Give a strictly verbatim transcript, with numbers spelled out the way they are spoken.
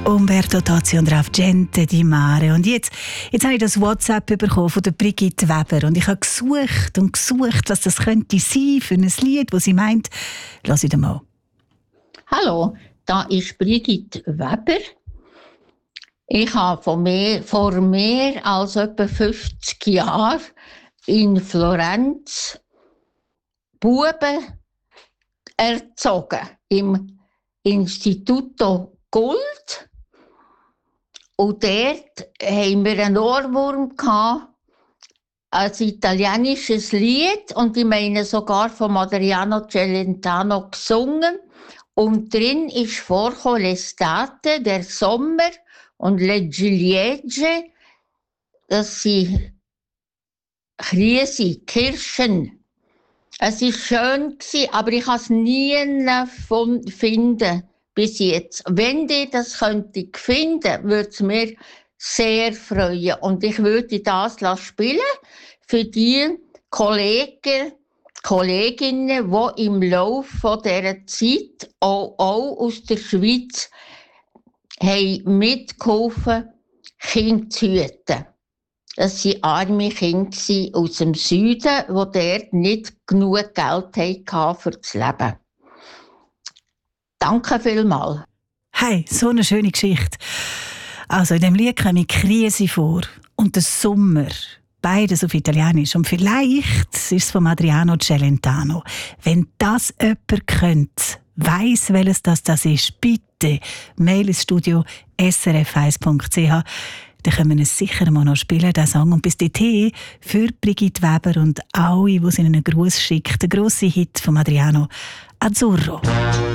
Umberto Tozzi und Ralph Gente di Mare. Und jetzt, jetzt habe ich das WhatsApp bekommen von der Brigitte Weber und ich habe gesucht und gesucht, was das könnte sein für ein Lied, das sie meint. Lass ich mal. Hallo, da ist Brigitte Weber. Ich habe vor mehr, vor mehr als etwa fünfzig Jahren in Florenz Buben erzogen im Instituto Gold. Und dort hatten wir einen Ohrwurm gehabt, ein italienisches Lied, und ich meine sogar von Adriano Celentano gesungen. Und drin ist vorgekommen L'estate, der Sommer, und Le Ciliegie, das sind Krise, Kirschen. Es war schön, aber ich konnte es nie finden bis jetzt. Wenn ihr das könntet finden, würde es mir sehr freuen. Und ich würde das spielen für die Kollegen, Kolleginnen, die im Laufe dieser Zeit auch, auch aus der Schweiz haben mitgeholfen, Kinder zu hüten. Das waren arme Kinder aus dem Süden, die dort nicht genug Geld hatten für das Leben. Danke vielmals. Hey, so eine schöne Geschichte. Also in dem Lied kommt Krise vor und der Sommer. Beides auf Italienisch. Und vielleicht ist es von Adriano Celentano. Wenn das jemand könnte, weiss, welches das, das ist, bitte mail ins Studio s r f eins punkt c h. Dann können wir es sicher mal noch spielen, diesen Song. Und bis dahin für Brigitte Weber und alle, die sie einen Gruß schickt, der grosse Hit von Adriano Azzurro.